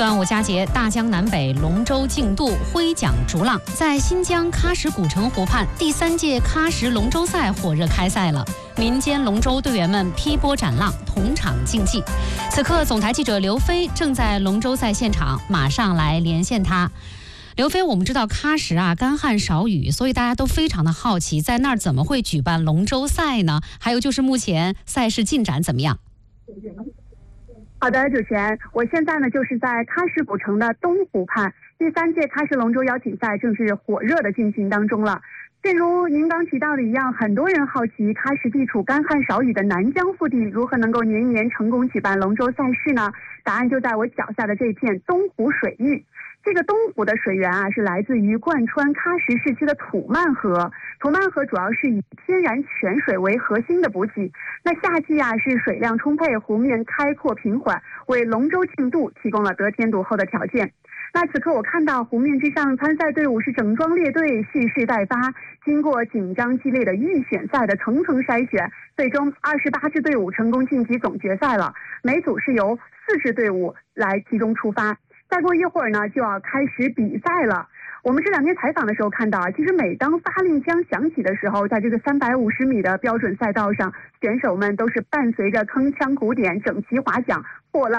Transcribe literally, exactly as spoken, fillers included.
端午佳节，大江南北龙舟竞渡，挥桨逐浪。在新疆喀什古城湖畔，第三届喀什龙舟赛火热开赛了。民间龙舟队员们劈波斩浪，同场竞技。此刻，总台记者刘飞正在龙舟赛现场，马上来连线他。刘飞，我们知道喀什啊干旱少雨，所以大家都非常的好奇，在那儿怎么会举办龙舟赛呢？还有就是目前赛事进展怎么样？ 好的，主持人，我现在呢就是在喀什古城的东湖畔，第三届喀什龙舟邀请赛正是火热的进行当中了。正如您刚提到的一样，很多人好奇喀什地处干旱少雨的南疆腹地，如何能够年年成功举办龙舟赛事呢？答案就在我脚下的这片东湖水域。这个东湖的水源啊，是来自于贯穿喀什市区的土曼河。土曼河主要是以天然泉水为核心的补给。那夏季啊，是水量充沛，湖面开阔平缓，为龙舟竞渡提供了得天独厚的条件。那此刻我看到湖面之上，参赛队伍是整装列队，蓄势待发。经过紧张激烈的预选赛的层层筛选，最终二十八支队伍成功晋级总决赛了。每组是由四支队伍来集中出发。再过一会儿呢，就要开始比赛了。我们这两天采访的时候看到啊，其实每当发令枪响起的时候，在这个三百五十米的标准赛道上，选手们都是伴随着铿锵鼓点，整齐划桨，破浪